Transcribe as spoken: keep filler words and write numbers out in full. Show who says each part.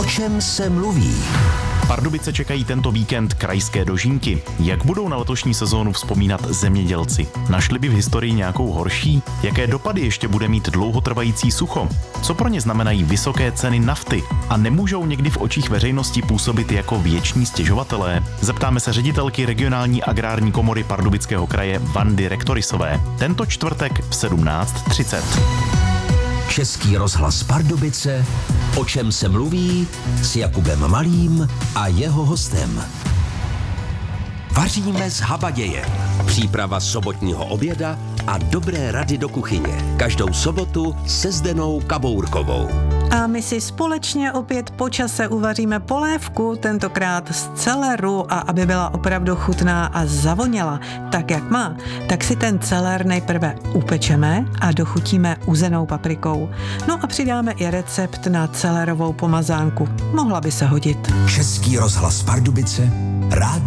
Speaker 1: čem se mluví?
Speaker 2: Pardubice čekají tento víkend krajské dožínky. Jak budou na letošní sezónu vzpomínat zemědělci? Našli by v historii nějakou horší? Jaké dopady ještě bude mít dlouhotrvající sucho? Co pro ně znamenají vysoké ceny nafty? A nemůžou někdy v očích veřejnosti působit jako věční stěžovatelé? Zeptáme se ředitelky regionální agrární komory Pardubického kraje Vandy Rektorisové. Tento čtvrtek v sedmnáct třicet.
Speaker 1: Český rozhlas Pardubice, o čem se mluví, s Jakubem Malým a jeho hostem. Vaříme s habadějem. Příprava sobotního oběda a dobré rady do kuchyně. Každou sobotu se Zdenou Kabourkovou.
Speaker 3: A my si společně opět po čase uvaříme polévku, tentokrát z celeru, a aby byla opravdu chutná a zavoněla tak, jak má, tak si ten celer nejprve upečeme a dochutíme uzenou paprikou. No a přidáme i recept na celerovou pomazánku. Mohla by se hodit.
Speaker 1: Český rozhlas Pardubice, rádio